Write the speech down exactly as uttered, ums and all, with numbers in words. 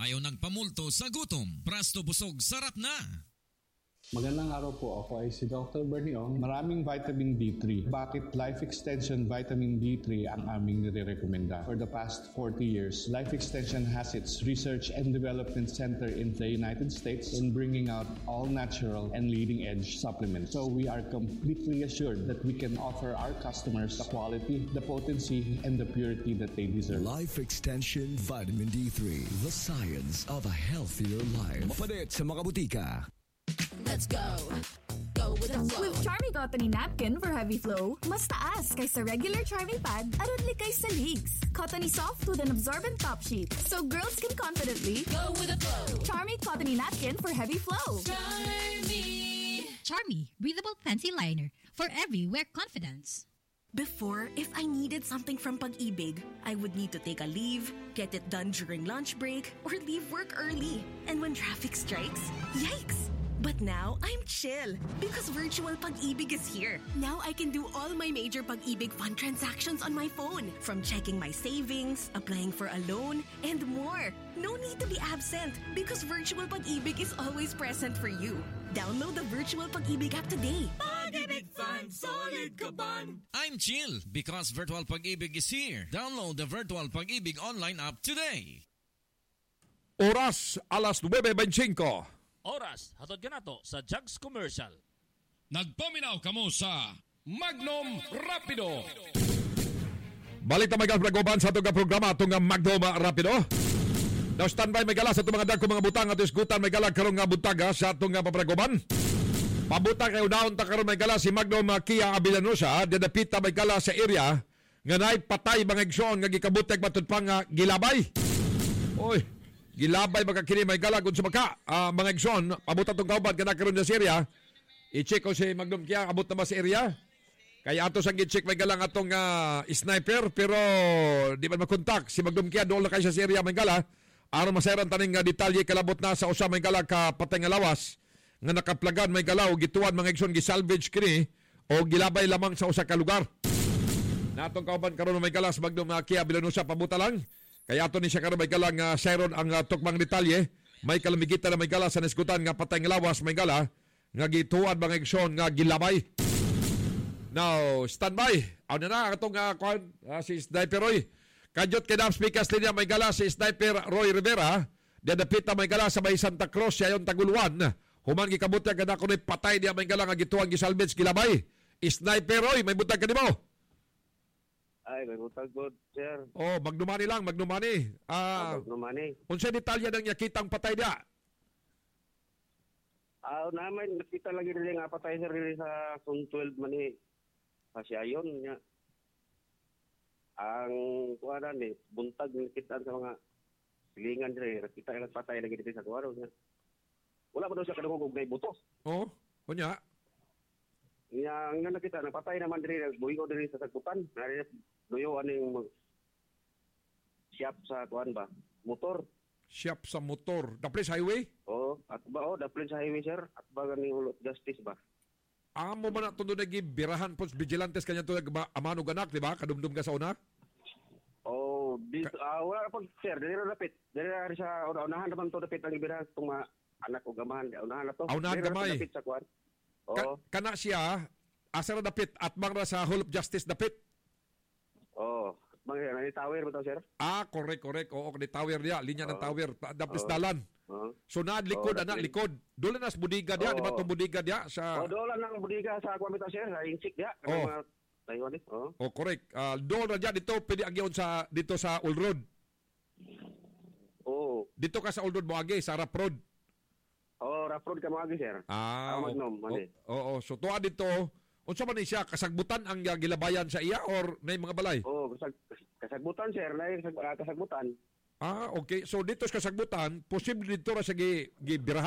Ayaw nagpamulto sa gutom. Prasto busog sarap na. Magandang araw po. Ako ay si Doctor Bernie Ong. Maraming vitamin D three. Bakit Life Extension Vitamin D three ang aming nire-recommenda? For the past forty years, Life Extension has its research and development center in the United States in bringing out all-natural and leading-edge supplements. So we are completely assured that we can offer our customers the quality, the potency, and the purity that they deserve. Life Extension Vitamin D three. The science of a healthier life. Mapalit sa mga butika. Let's go. Go with the flow. With Charmy Cottony Napkin for heavy flow, mas taas kaysa regular Charmy Pad, aron likay sa leaks. Cottony Soft with an absorbent top sheet, so girls can confidently Go with the flow. Charmy Cottony Napkin for heavy flow. Charmy. Charmy, breathable fancy liner for every wear confidence. Before, if I needed something from Pag-ibig, I would need to take a leave, get it done during lunch break, or leave work early. And when traffic strikes, yikes! But now, I'm chill because virtual Pag-ibig is here. Now I can do all my major Pag-ibig fund transactions on my phone, from checking my savings, applying for a loan, and more. No need to be absent because virtual Pag-ibig is always present for you. Download the virtual Pag-ibig app today. Pag-ibig Fund, solid kaban. I'm chill because Virtual Pag-ibig is here. Download the Virtual Pag-ibig online app today. Oras, alas nuwebe bentengko. Oras, hatod ka na to sa Jugs Commercial. Nagpaminaw kamo sa Magnum Rapido. Balita may gabragoban sa itong programa itong Magnum Rapido. Now standby may gala sa itong mga dagko mga butang at isgutan may gala karong nga butaga sa itong pabragoban. Pabutang kayo naon ta karon may gala si Magnum Kia Abilanosa. Dadapita may gala sa area nga naay patay mga igsoon nga gikabuteg matud pa nga gilabay. Oy. Gilabay magkakini may gala kung sumaka uh, mga igsoon, pabuta itong kauban ka na karoon sa area. I-check ko si Magnum Kia, abot na ba sa area? Kaya ato sang i-check may galang atong uh, sniper, pero di man makontak. Si Magnum Kia doon na kayo sa area may gala. Aron masayran taning nga detalye kalabot na sa usa may gala ka patay nga lawas. Nga nakaplagan may galaw, gituan mga igsoon, gisalvage kini o gilabay lamang sa usa ka lugar. Na atong kauban karoon may gala sa Magnum uh, Kia Villanueva, pabuta lang. Kaya ato ni siya karon may galang uh, sayron ang uh, tukmang detalye. May kalamigitan na may gala sa nasgutan nga patay nga lawas may gala nga gituan mga igsoon nga gilabay. Now, standby. Aw na na atong uh, kwan, uh, si Sniper Roy. Kadyot kay Dam Speakers linya may gala si Sniper Roy Rivera. Dadapita may gala sa may Santa Cruz siya yung Taguluan. Human gikabuti ang ganda ko ni patay niya may gala nga gituan gisalvage gilabay. Sniper Roy, may butag ka ni mo? Ay, may butag good, sir. Oh, magdumani lang, magdumani. Ah, uh, magdumani. Unsa detalye nang yakitang patay dia? Ah, uh, naman nakita lagi rin nga patay sir rin sa kung twelve mani pasyayon niya. Ang kuwanan ni buntag nakita sa mga silingan dire, kita ang patay lagi dito sa kuwaro niya. Wala pa daw siya kadungog may butos. Oh, kunya. Nga nga nakita napatay naman dire, buhigo dire sa sagputan. Nari doyo aning siyap sa kuan ba? Motor. Siyap sa motor. Daplis highway? Oo. At ba, oh, daplis sa highway, sir. At ba ganing ulot justice ba? Amo man na ito doon birahan po vigilantes kanya ito amano ganak, di ba? Kadumdum ka sa una? Oh, dito, Ka- uh, wala po, sir. Dili na dapit. Dili na sa unahan naman ito dapit ang ibirahan itong mga anak o gamahan. Unahan na ito. Unahan gamay. Dili na dapit sa kuan. Oo. Ka- kana siya, asa na dapit at bang sa Hall of Justice dapit? Oo. Mga ni tower ba to, sir? Ah, correct, correct. Oo, ni tower dia, linya ng Oo. tower, dapis Oo. dalan. Oo. So na likod, Oo, anak dapit. likod. Doon na sa budiga dia, Oo. di ba itong budiga dia sa... Oh, doon lang ang budiga sa kuan bitaw, sir. Sa Inchik dia. Oo. Mga Taiwan eh. Oo. Oh, correct. Uh, doon na dia, dito, pwede agyon sa, dito sa Old Road. Oo. Dito ka sa Old Road mo agi, sa Rap Road. Oo, Rap Road ka mo agi, sir. Ah, Ah, Magnum, oo. mali. Oo, so tuwa dito, unsa man ni siya, kasagbutan ang uh, gilabayan sa iya or may mga balay? Oo, kasag, kasagbutan, sir. Na kasag, uh, kasagbutan. Ah, okay. So dito sa kasagbutan, posible dito ra sa gi, gibirahan